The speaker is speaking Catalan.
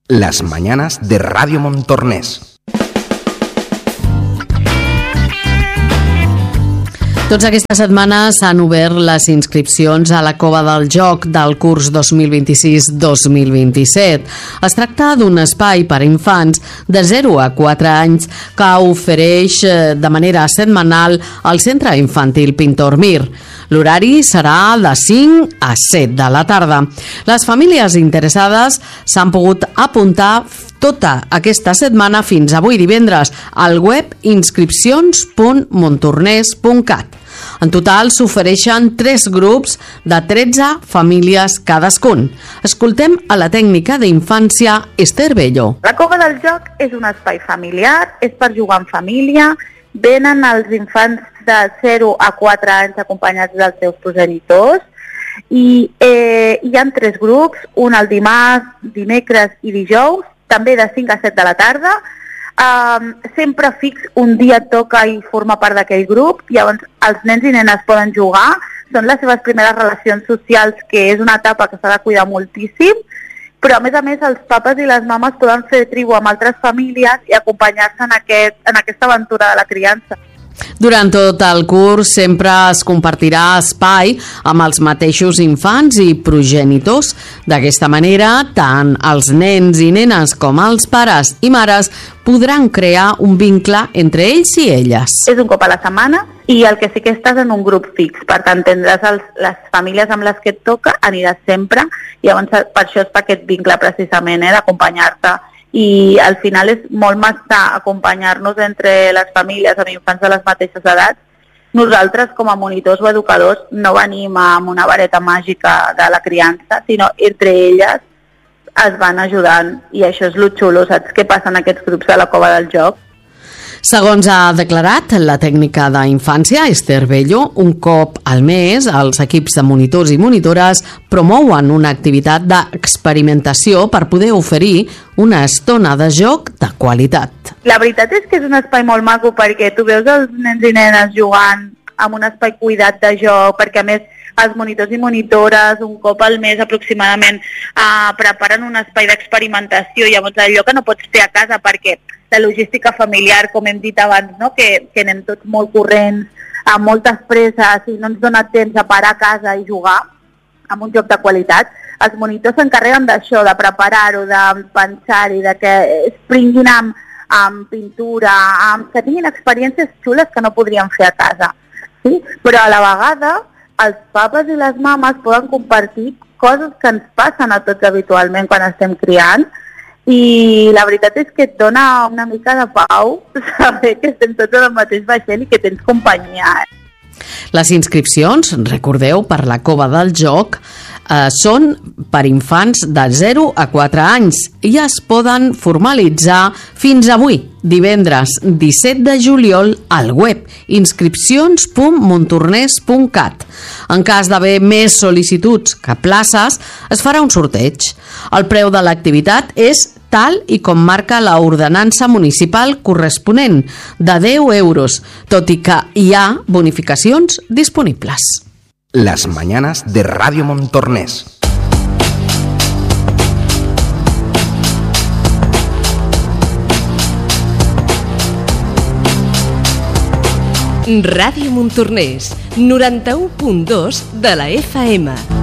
Las mañanas de Radio Montornès. Tots aquesta setmana s'han obert les inscripcions a la Cova del Joc del curs 2026-2027. Es tracta d'un espai per a infants de 0 a 4 anys que ofereix de manera setmanal el Centre Infantil Pintor Mir. L'horari serà de 5 a 7 de la tarda. Les famílies interessades s'han pogut apuntar tota aquesta setmana fins avui divendres al web inscripcions.montornès.cat. En total s'ofereixen 3 grups de 13 famílies cadascun. Escoltem a la tècnica d'infància Esther Bello. La Cova del Joc és un espai familiar, és per jugar en família, venen els infants de 0 a 4 anys acompanyats dels seus progenitors i hi ha 3 grups, un el dimarts, dimecres i dijous, també de 5 a 7 de la tarda. Sempre fix un dia toca i forma part d'aquell grup, llavors els nens i nenes poden jugar, són les seves primeres relacions socials, que és una etapa que s'ha de cuidar moltíssim, però a més els papes i les mames poden fer tribu amb altres famílies i acompanyar-se en aquesta aventura de la criança. Durant tot el curs sempre es compartirà espai amb els mateixos infants i progenitors. D'aquesta manera, tant els nens i nenes com els pares i mares podran crear un vincle entre ells i elles. És un cop a la setmana i el que sí que estàs en un grup fix, per tant tindràs les famílies amb les que et toca, aniràs sempre, i llavors per això és per aquest vincle precisament, d'acompanyar-te. I al final és molt macar acompanyar-nos entre les famílies amb infants de les mateixes edats. Nosaltres, com a monitors o educadors, no venim amb una vareta màgica de la criança, sinó entre elles es van ajudant, i això és lo xulo, saps què passa en aquests grups de la Cova del Joc? Segons ha declarat la tècnica d'infància Esther Bello, un cop al mes els equips de monitors i monitores promouen una activitat d'experimentació per poder oferir una estona de joc de qualitat. La veritat és que és un espai molt maco perquè tu veus els nens i nenes jugant en un espai cuidat de joc, perquè a més els monitors i monitores un cop al mes aproximadament preparen un espai d'experimentació, llavors allò que no pots fer a casa perquè la logística familiar, com hem dit abans, no? que anem tots molt corrents, amb moltes presses i no ens dona temps a parar a casa i jugar amb un joc de qualitat. Els monitors s'encarreguen d'això, de preparar-ho, de pensar-hi, de que es pringuin amb pintura, que tinguin experiències xules que no podrien fer a casa. Sí? Però a la vegada els papes i les mames poden compartir coses que ens passen a tots habitualment quan estem criant, i la veritat és que et dona una mica de pau saber que estem tots en el mateix vaixell i que tens companyia. Les inscripcions, recordeu, per la Cova del Joc són per infants de 0 a 4 anys i es poden formalitzar fins avui, divendres 17 de juliol, al web inscripcions.montornès.cat. En cas d'haver més sol·licituds que places, es farà un sorteig. El preu de l'activitat és tal i com marca la ordenança municipal corresponent, de 10 euros, tot i que hi ha bonificacions disponibles. Las mañanas de Radio Montornès. Ràdio Montornès, 91.2 de la FM.